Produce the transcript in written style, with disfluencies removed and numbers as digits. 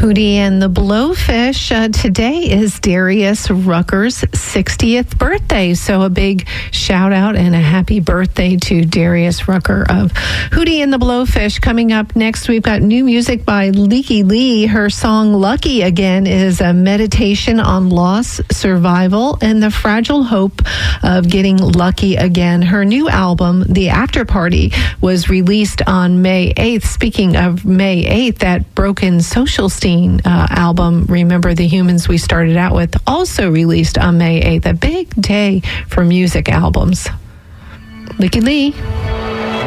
Hootie and the Blowfish. Today is Darius Rucker's 60th birthday. So a big shout out and a happy birthday to Darius Rucker of Hootie and the Blowfish. Coming up next, we've got new music by Leaky Lee. Her song Lucky Again is a meditation on loss, survival, and the fragile hope of getting lucky again. Her new album, The After Party, was released on May 8th. Speaking of May 8th, that Broken Social Scene album, Remember the Humans we started out with, also released on May 8th. A big day for music albums. Leaky Lee.